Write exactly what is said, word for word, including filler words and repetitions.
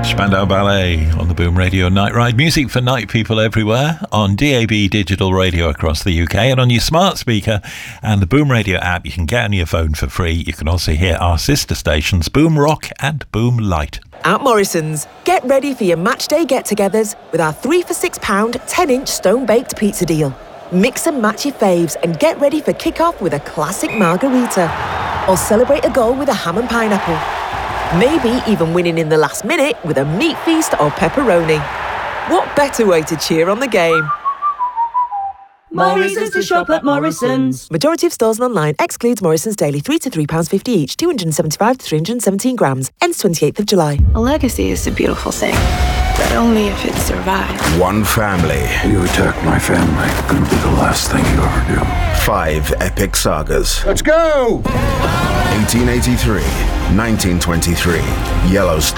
Spandau Ballet on the Boom Radio Night Ride. Music for night people everywhere on D A B digital radio across the U K and on your smart speaker and the Boom Radio app you can get on your phone for free. You can also hear our sister stations Boom Rock and Boom Light. At Morrison's, get ready for your match day get-togethers with our three for six pound ten inch stone-baked pizza deal. Mix and match your faves and get ready for kick-off with a classic margarita. Or celebrate a goal with a ham and pineapple. Maybe even winning in the last minute with a meat feast or pepperoni. What better way to cheer on the game? Morrison's to shop at Morrison's. Majority of stores and online excludes Morrison's daily three to three pounds fifty each, two hundred seventy-five to three hundred seventeen grams. Ends twenty-eighth of July. A legacy is a beautiful thing, but only if it survives. One family. You attack my family, gonna be the last thing you ever do. Five epic sagas. Let's go! eighteen eighty-three, nineteen twenty-three, Yellowstone.